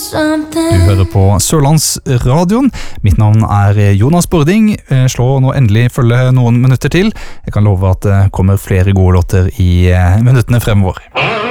Du hører på Sørlandsradioen. Mitt navn Jonas Bording. Slå nå endelig følge noen minutter til. Jeg kan love at det kommer flere gode låter i minuttene fremover.